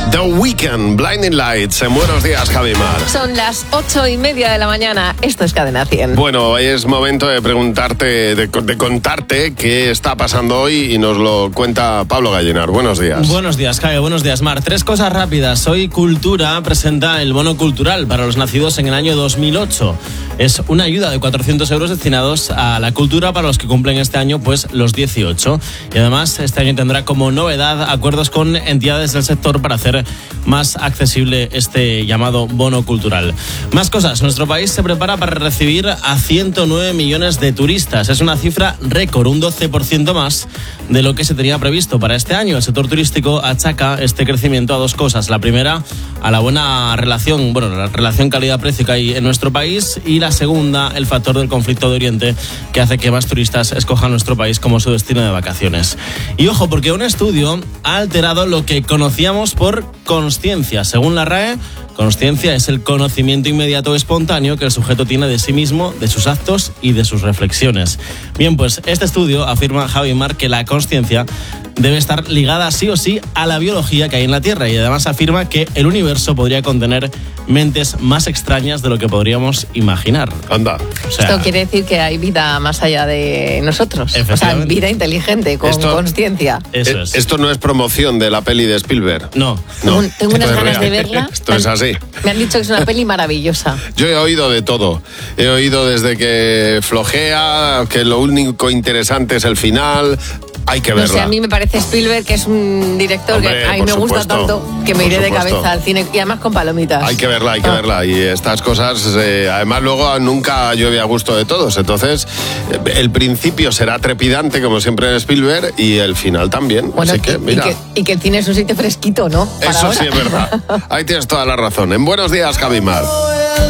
The Weeknd, Blinding Lights. En Buenos Días, Javi Mar. Son las 8:30 de la mañana. Esto es Cadena 100. Bueno, es momento de preguntarte, de contarte qué está pasando hoy y nos lo cuenta Pablo Gallinar. Buenos días. Buenos días, Javi. Buenos días, Mar. 3 cosas rápidas. Hoy Cultura presenta el bono cultural para los nacidos en el año 2008. Es una ayuda de 400 euros destinados a la cultura para los que cumplen este año pues los 18. Y además este año tendrá como novedad acuerdos con entidades del sector para hacer más accesible este llamado bono cultural. Más cosas. Nuestro país se prepara para recibir a 109 millones de turistas. Es una cifra récord, un 12% más de lo que se tenía previsto para este año. El sector turístico achaca este crecimiento a 2 cosas. La primera, a la buena relación, la relación calidad-precio que hay en nuestro país, y la segunda, el factor del conflicto de Oriente, que hace que más turistas escojan nuestro país como su destino de vacaciones. Y ojo, porque un estudio ha alterado lo que conocíamos por consciencia. Según la RAE, consciencia es el conocimiento inmediato o espontáneo que el sujeto tiene de sí mismo, de sus actos y de sus reflexiones. Bien, pues este estudio afirma, Javi Mar, que la consciencia debe estar ligada sí o sí a la biología que hay en la Tierra, y además afirma que el universo podría contener mentes más extrañas de lo que podríamos imaginar. Anda. O sea, esto quiere decir que hay vida más allá de nosotros. O sea, vida inteligente, con consciencia. Eso es. Esto no es promoción de la peli de Spielberg. No. Tengo unas ganas de verla. Esto es así. Me han dicho que es una peli maravillosa. Yo he oído de todo. He oído desde que flojea, que lo único interesante es el final. Hay que verla. No sé, a mí me parece Spielberg, que es un director que a mí me gusta tanto que me iré de cabeza al cine, y además con palomitas. Hay que verla. Y estas cosas, además luego nunca llueve a gusto de todos. Entonces, el principio será trepidante, como siempre en Spielberg, y el final también. Bueno, así que, mira. Y que el cine es un sitio fresquito, ¿no? Eso sí es verdad. Ahí tienes toda la razón. En Buenos Días, Javi Mar.